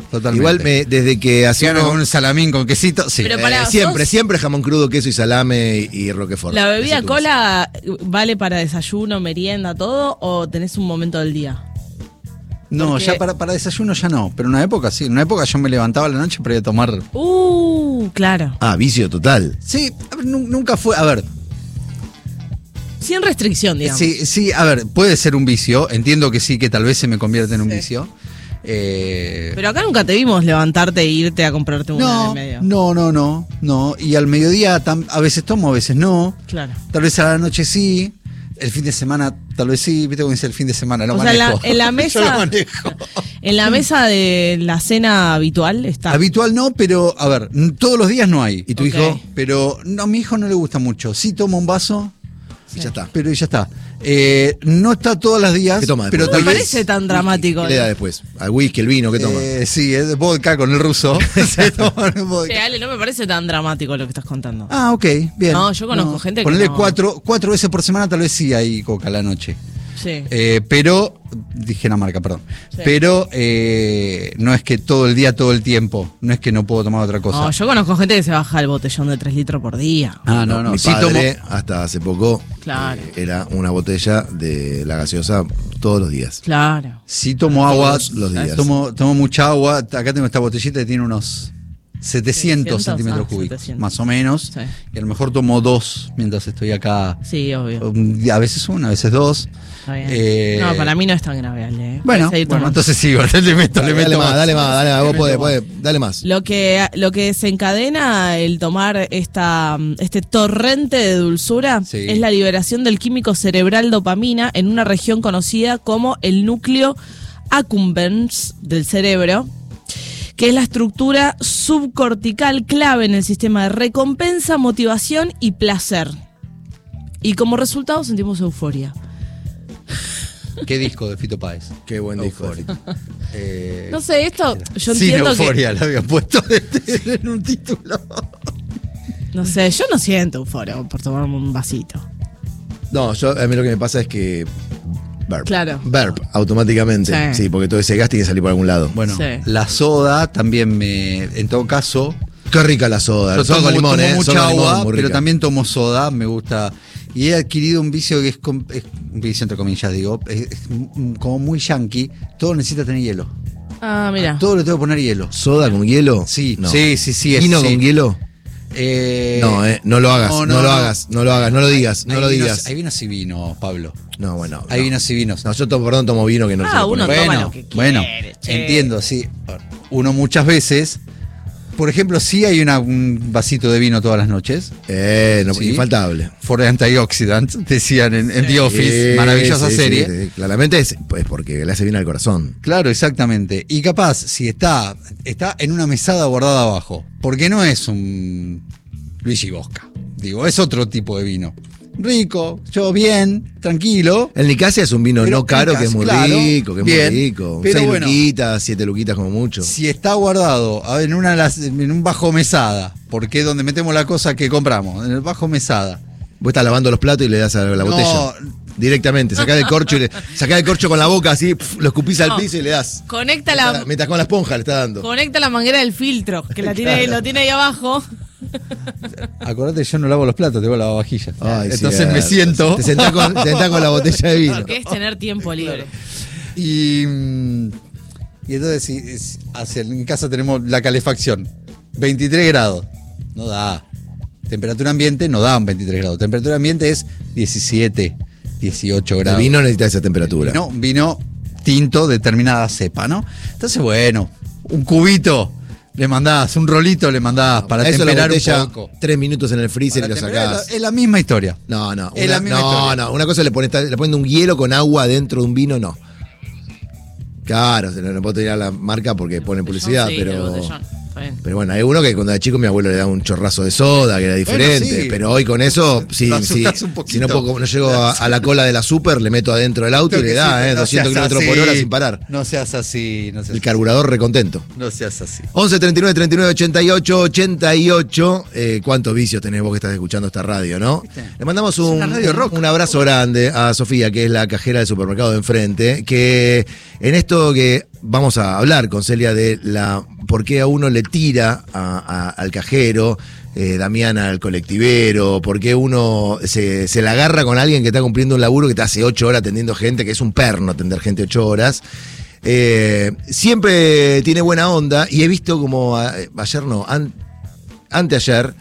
totalmente. Igual desde que hacía con un salamín con quesito, sí. Pero para siempre jamón crudo, queso y salame y roquefort. ¿La bebida cola vale para desayuno, merienda, todo, o tenés un momento del día? No, Porque... ya para desayuno ya no, pero en una época sí. En una época yo me levantaba a la noche para ir a tomar. Claro. Vicio total. Sí, a ver, nunca fue. A ver. Sin restricción, digamos. Sí, a ver, puede ser un vicio. Entiendo que sí, que tal vez se me convierte en un vicio. Pero acá nunca te vimos levantarte e irte a comprarte una de medio. No. Y al mediodía a veces tomo, a veces no. Claro. Tal vez a la noche sí. El fin de semana, tal vez sí. Viste cómo dice el fin de semana, lo manejo. En la mesa. Yo lo manejo. En la mesa de la cena habitual está. Habitual no, pero a ver, todos los días no hay. ¿Y tu hijo? Pero no, a mi hijo no le gusta mucho. Sí toma un vaso. Y ya está. Pero ya está. No está todos los días. ¿Qué toma pero después? No me parece tan dramático. ¿Qué le da después? ¿Al whisky, el vino? ¿Qué toma? Sí, es vodka con el ruso. Se toma el vodka. Ale, no me parece tan dramático lo que estás contando. Ah, ok, bien. No, yo conozco gente que ponele no. cuatro veces por semana, tal vez sí hay coca a la noche. Sí. Pero, dije la marca, perdón. Sí. Pero no es que todo el día, todo el tiempo. No es que no puedo tomar otra cosa. No, yo conozco gente que se baja el botellón de 3 litros por día. No. Mi Sí padre, hasta hace poco, Claro. era una botella de la gaseosa todos los días. Claro. sí tomo agua. Todos los días. Tomo mucha agua. Acá tengo esta botellita que tiene unos 700 centímetros cúbicos, 700. más o menos. Sí. Y a lo mejor tomo 2 mientras estoy acá. Sí, obvio. A veces 1, a veces 2. Está bien. No, para mí no es tan grave, Ale. Bueno, Puedes seguir tomando. entonces sí, le meto Dale más. más, dale más. Vos podés, dale más. Lo que desencadena el tomar este torrente de dulzura Sí. es la liberación del químico cerebral dopamina en una región conocida como el núcleo accumbens del cerebro, que es la estructura subcortical clave en el sistema de recompensa, motivación y placer. Y como resultado sentimos euforia. ¿Qué disco de Fito Páez? Qué buen disco. Euforia. No sé, esto yo Sin entiendo euforia, le habían puesto en un título. No sé, yo no siento euforia por tomarme un vasito. No, a mí lo que me pasa es que burp. Claro. Burp, automáticamente. Sí. Sí, porque todo ese gas tiene que salir por algún lado. Bueno, Sí. la soda también en todo caso, Qué rica la soda. yo Soda tomo, con limón, tomo soda mucha con limón, agua, muy pero rica. también tomo soda, me gusta. Y he adquirido un vicio que es un vicio entre comillas, digo, es como muy yankee, todo necesita tener hielo. Ah, mira. Todo le tengo que poner hielo. ¿Soda con hielo? Sí, No. sí. ¿Vino sí. con hielo? No lo hagas, no, no lo no. hagas, no lo hagas, no lo digas, no Hay lo vinos- digas. Hay vinos y vinos, Pablo. No, bueno. Hay no. vinos y vinos. No, yo tomo vino que no se lo Uno pone. toma lo que Bueno, quiere, che. entiendo, sí. Uno muchas veces, por ejemplo, sí hay un vasito de vino todas las noches. Sí. Infaltable. For Antioxidant, decían en The Office, maravillosa Sí, serie. sí. Claramente es porque le hace bien al corazón. Claro, exactamente. Y capaz, si está en una mesada guardada abajo, porque no es un Luigi Bosca, digo, es otro tipo de vino. Rico, yo bien, tranquilo. El Nicasia es un vino Pero no caro, que es muy claro, rico, que es bien, muy rico. pero 6 bueno. luquitas, 7 luquitas como mucho. Si está guardado en un bajo mesada, porque es donde metemos la cosa que compramos, en el bajo mesada. Vos estás lavando los platos y le das a la botella. Directamente, sacás el corcho con la boca así, lo escupís al piso y le das. Conecta la Mientras con la esponja le está dando. Conecta la manguera del filtro, que lo tiene ahí abajo. Acordate, yo no lavo los platos, tengo lavavajillas. Ay, Entonces sí, me siento. Te sentás con la botella de vino. Porque es tener tiempo libre. Y entonces, en casa tenemos la calefacción. 23 grados. No da. Temperatura ambiente no da un 23 grados. Temperatura ambiente es 17, 18 El grados. vino necesita esa temperatura. No, vino tinto, determinada cepa, ¿no? Entonces, bueno, un cubito le mandás, un rolito le mandás para Eso temperar la un botella, poco. 3 minutos en el freezer Para y lo temperar, sacás. es la misma historia. No. Es la misma historia. No. Una cosa le ponen un hielo con agua dentro de un vino, no. Claro, no puedo tirar la marca porque pone publicidad, Sí, pero. el botellón. Está está bien. Pero bueno, hay uno que cuando era chico mi abuelo le daba un chorrazo de soda, que era diferente. Bueno, sí. Pero hoy con eso, si Lo no, asustás un poquito. no llego a la cola de la super, le meto adentro del auto y le da 200 kilómetros por hora sin parar. No seas así. No seas El carburador recontento. No seas así. 11 39 39 88 88. ¿Cuántos vicios tenés vos que estás escuchando esta radio, no? Le mandamos un abrazo grande a Sofía, que es la cajera del supermercado de enfrente, que en esto que vamos a hablar con Celia de por qué a uno le tira al cajero, Damiana al colectivero, por qué uno se la agarra con alguien que está cumpliendo un laburo que te hace 8 horas atendiendo gente, que es un perno atender gente 8 horas. Siempre tiene buena onda y he visto como anteayer,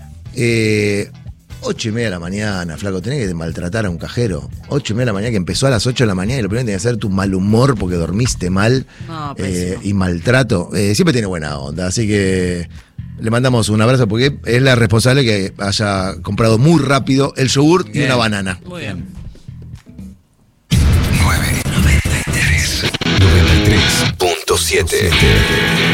8:30 de la mañana, flaco, tenés que maltratar a un cajero. 8:30 de la mañana, que empezó a las 8 de la mañana y lo primero que tenés que hacer tu mal humor porque dormiste mal y maltrato. Siempre tiene buena onda, así que le mandamos un abrazo porque es la responsable que haya comprado muy rápido el yogur y una banana. Muy bien. 93.7